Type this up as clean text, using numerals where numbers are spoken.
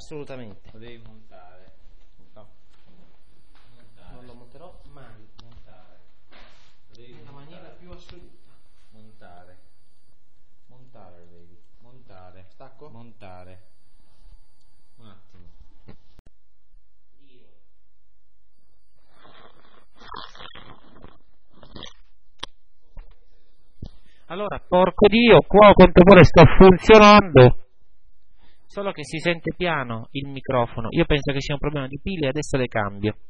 assolutamente. Lo devi montare. No. Montare. Non lo monterò mai. Montare. Lo devi Nella maniera più assoluta. Montare. Montare lo devi. Montare. Stacco? Montare. Un attimo. Allora, porco Dio, qua quanto vuole sta funzionando. Solo che si sente piano il microfono. Io penso che sia un problema di pile e adesso le cambio.